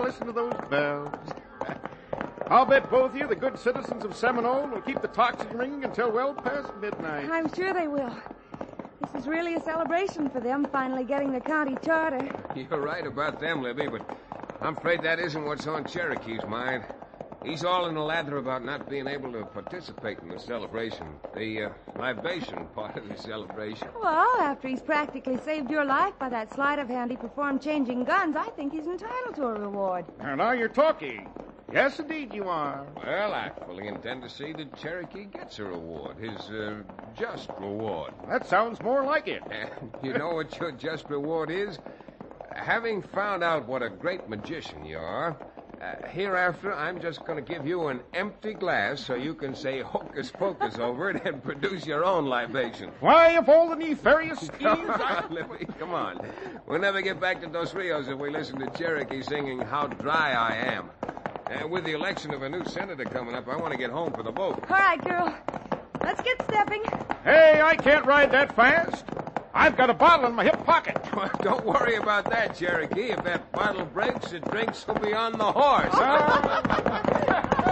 listen to those bells. I'll bet both of you, the good citizens of Seminole, will keep the tocsin ringing until well past midnight. I'm sure they will. This is really a celebration for them finally getting the county charter. You're right about them, Libby, but I'm afraid that isn't what's on Cherokee's mind. He's all in the lather about not being able to participate in the celebration, the libation part of the celebration. Well, after he's practically saved your life by that sleight of hand he performed changing guns, I think he's entitled to a reward. Now you're talking. Yes, indeed you are. Well, I fully intend to see that Cherokee gets a reward, his just reward. That sounds more like it. You know what your just reward is? Having found out what a great magician you are, hereafter I'm just going to give you an empty glass so you can say hocus pocus over it and produce your own libation. Why, of all the nefarious schemes... Come on, Libby, come on. We'll never get back to Dos Rios if we listen to Cherokee singing How Dry I Am. And with the election of a new senator coming up, I want to get home for the vote. All right, girl. Let's get stepping. Hey, I can't ride that fast. I've got a bottle in my hip pocket. Don't worry about that, Cherokee. If that bottle breaks, the drinks will be on the horse.